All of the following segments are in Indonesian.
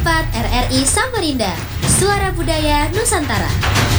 104 RRI Samarinda, Suara Budaya Nusantara.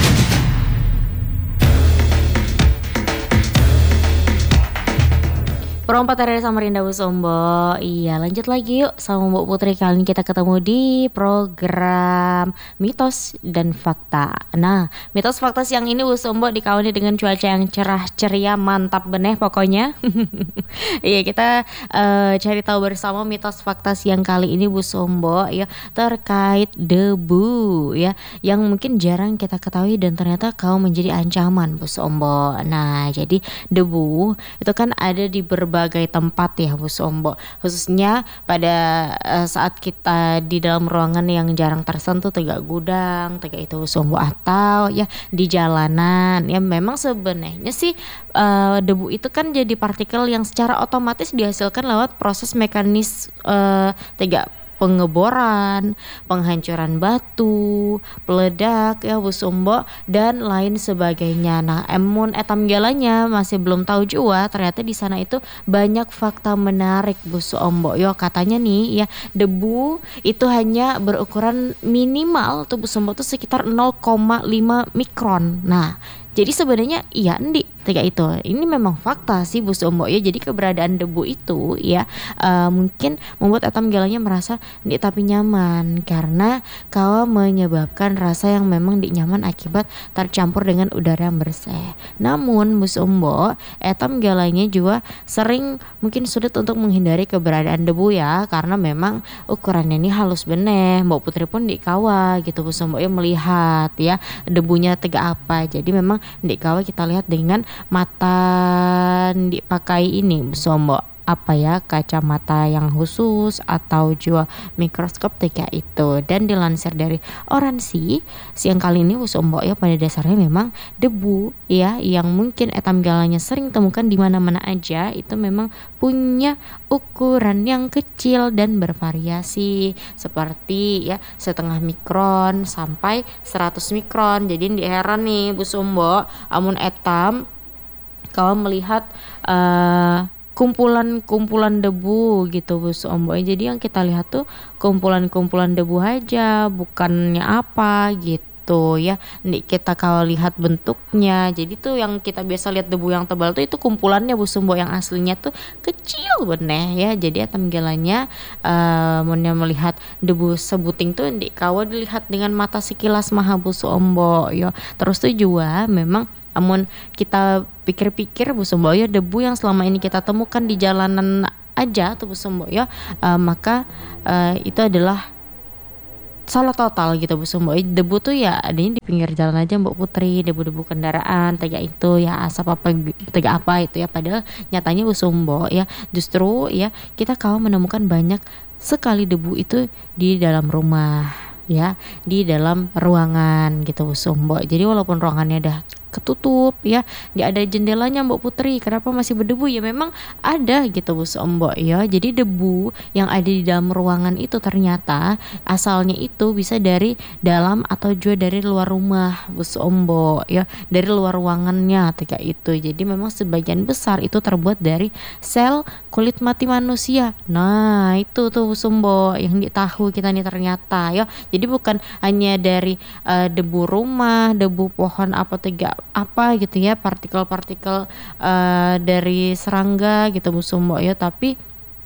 Perompat dari Samarinda Bu Sombo. Iya, lanjut lagi yuk sama Mbak Putri. Kali ini kita ketemu di program Mitos dan Fakta. Nah, mitos fakta siang ini Bu Sombo dikawani dengan cuaca yang cerah ceria, mantap beneh pokoknya. Iya, kita cari tahu bersama mitos fakta siang kali ini Bu Sombo ya, terkait debu ya, yang mungkin jarang kita ketahui dan ternyata kau menjadi ancaman Bu Sombo. Nah, jadi debu itu kan ada di berbagai tempat ya Bu Sombo, khususnya pada saat kita di dalam ruangan yang jarang tersentuh, tegak gudang, tegak itu Bu Sombo, atau ya di jalanan. Ya memang sebenarnya sih debu itu kan jadi partikel yang secara otomatis dihasilkan lewat proses mekanis tegak pengeboran, penghancuran batu, peledak ya Bu Sombo, dan lain sebagainya. Nah, emun etam galanya masih belum tahu jua, ternyata di sana itu banyak fakta menarik Bu Sombo. Yo, katanya nih ya, debu itu hanya berukuran minimal tuh Bu Sombo tuh sekitar 0,5 mikron. Nah, jadi sebenarnya iya endi tiga itu. Ini memang fakta sih Bu Sombo ya. Jadi keberadaan debu itu ya mungkin membuat etam galanya merasa di tapi nyaman karena kau menyebabkan rasa yang memang di nyaman akibat tercampur dengan udara yang bersih. Namun Bu Sombo, etam galanya juga sering mungkin sulit untuk menghindari keberadaan debu ya, karena memang ukurannya ini halus beneh. Mbak Putri pun di kawa gitu Bu Sombo ya, melihat ya debunya tegak apa. Jadi memang di kawa kita lihat dengan mata dipakai ini Bu Sombo, apa ya, kacamata yang khusus atau juga mikroskop tiga itu. Dan dilansir dari Oransi siang kali ini Bu Sombo ya, pada dasarnya memang debu ya yang mungkin etam galanya sering temukan di mana-mana aja itu memang punya ukuran yang kecil dan bervariasi, seperti ya setengah mikron sampai 100 mikron. Jadi di heran nih Bu Sombo, amun etam kalau melihat kumpulan-kumpulan debu gitu Bu Sombo. Jadi yang kita lihat tuh kumpulan-kumpulan debu aja, bukannya apa gitu ya. Nih kita kalau lihat bentuknya, jadi tuh yang kita biasa lihat debu yang tebal tuh itu kumpulannya Bu Sombo, yang aslinya tuh kecil bener ya. Jadi atam galanya mun melihat debu sebuting tuh di kawa dilihat dengan mata sekilas maha Bu Sombo ya. Terus tuh juga memang amun kita pikir-pikir Bu Sombo ya, debu yang selama ini kita temukan di jalanan aja tuh Bu Sombo ya, maka itu adalah salah total gitu Bu Sombo. Debu tuh ya adanya di pinggir jalan aja Mbak Putri, debu-debu kendaraan tegak itu ya, asap apa tegak apa itu ya. Padahal nyatanya Bu Sombo ya, justru ya kita kalau menemukan banyak sekali debu itu di dalam rumah ya, di dalam ruangan gitu Bu Sombo. Jadi walaupun ruangannya udah ketutup ya, nggak ada jendelanya Mbak Putri, kenapa masih berdebu? Ya memang ada gitu Bu Sombo ya. Jadi debu yang ada di dalam ruangan itu ternyata asalnya itu bisa dari dalam atau juga dari luar rumah Bu Sombo ya, dari luar ruangannya kayak itu. Jadi memang sebagian besar itu terbuat dari sel kulit mati manusia. Nah itu tuh Bu Sombo yang ditahu kita nih ternyata ya. Jadi bukan hanya dari debu rumah, debu pohon apa tegak apa gitu ya, partikel-partikel dari serangga gitu Bu Sombo ya, tapi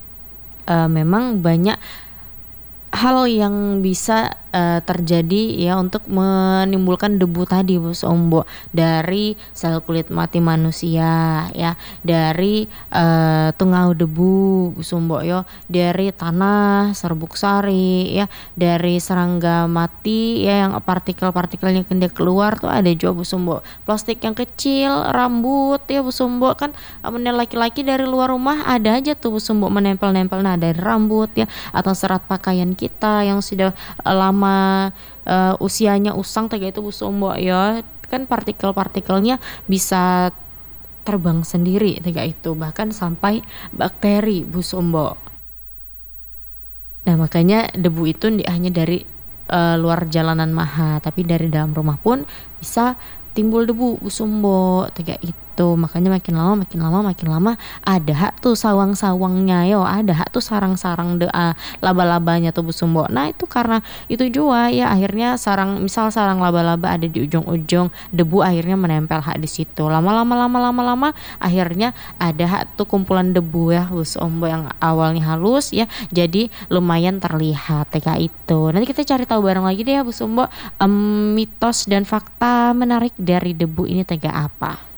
memang banyak hal yang bisa terjadi ya untuk menimbulkan debu tadi Bu Sombo, dari sel kulit mati manusia ya, dari tungau debu Bu Sombo ya, dari tanah serbuk sari ya, dari serangga mati ya yang partikel-partikelnya kena keluar tuh ada juga Bu Sombo. Plastik yang kecil, rambut ya Bu Sombo, kan amunnya laki-laki dari luar rumah ada aja tuh Bu Sombo menempel-nempel, nah dari rambut ya, atau serat pakaian kita yang sudah lama usianya usang kayak itu Bu Sombo ya, kan partikel-partikelnya bisa terbang sendiri kayak itu, bahkan sampai bakteri Bu Sombo. Nah makanya debu itu hanya dari luar jalanan maha, tapi dari dalam rumah pun bisa timbul debu Bu Sombo kayak itu. gitu. Makanya makin lama ada hak tuh sawang-sawangnya yo, ada hak tuh sarang-sarang laba-labanya tuh Bu Sumbo. Nah itu karena itu jua ya akhirnya misal sarang laba-laba ada di ujung-ujung, debu akhirnya menempel hak di situ. Lama-lama akhirnya ada hak tuh kumpulan debu ya Bu Sumbo yang awalnya halus ya jadi lumayan terlihat kayak itu. Nanti kita cari tahu bareng lagi deh ya Bu Sumbo, mitos dan fakta menarik dari debu ini tega apa.